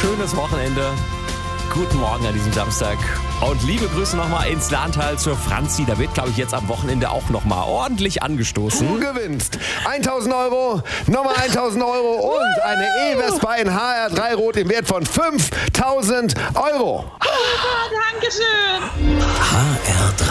schönes Wochenende. Guten Morgen an diesem Samstag. Und liebe Grüße nochmal ins Lahntal zur Franzi. Da wird, glaube ich, jetzt am Wochenende auch nochmal ordentlich angestoßen. Du gewinnst 1.000 Euro, nochmal 1.000 Euro und eine E-Vespa in HR3 Rot im Wert von 5.000 Euro. Dankeschön. HR3.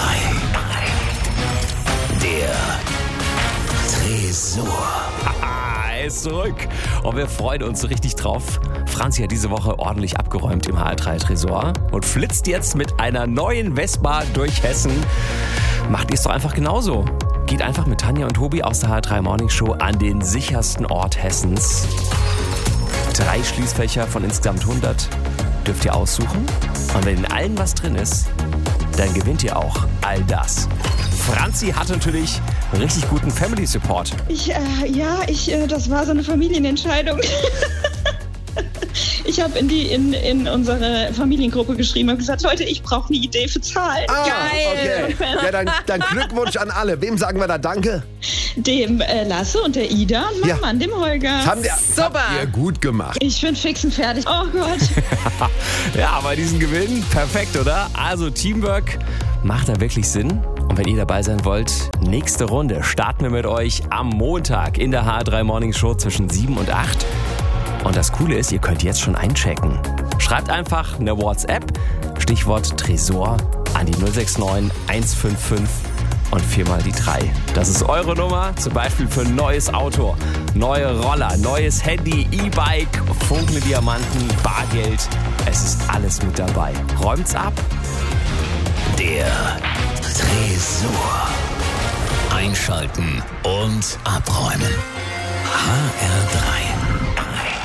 Der Tresor. Er ist zurück. Und wir freuen uns richtig drauf. Franzi hat diese Woche ordentlich abgeräumt im HR3 Tresor und flitzt jetzt mit einer neuen Vespa durch Hessen. Macht ihr es doch einfach genauso. Geht einfach mit Tanja und Tobi aus der HR3 Morning Show an den sichersten Ort Hessens. 3 Schließfächer von insgesamt 100 dürft ihr aussuchen. Und wenn in allen was drin ist, dann gewinnt ihr auch all das. Franzi hat natürlich richtig guten Family Support. Das war so eine Familienentscheidung. Ich habe in unsere Familiengruppe geschrieben und gesagt, Leute, ich brauche eine Idee für Zahlen. Geil! Okay. Ja, dann Glückwunsch an alle. Wem sagen wir da Danke? Dem Lasse und der Ida und meinem Mann, dem Holger. Das habt ihr gut gemacht. Ich bin fix und fertig. Oh Gott. Ja, aber diesen Gewinn, perfekt, oder? Also Teamwork macht da wirklich Sinn. Und wenn ihr dabei sein wollt, nächste Runde starten wir mit euch am Montag in der HR3 Morning Show zwischen 7 und 8. Und das Coole ist, ihr könnt jetzt schon einchecken. Schreibt einfach eine WhatsApp, Stichwort Tresor, an die 069 155 und 4 mal die 3. Das ist eure Nummer, zum Beispiel für ein neues Auto, neue Roller, neues Handy, E-Bike, funkelnde Diamanten, Bargeld. Es ist alles mit dabei. Räumt's ab? Der Tresor. Einschalten und abräumen. HR3.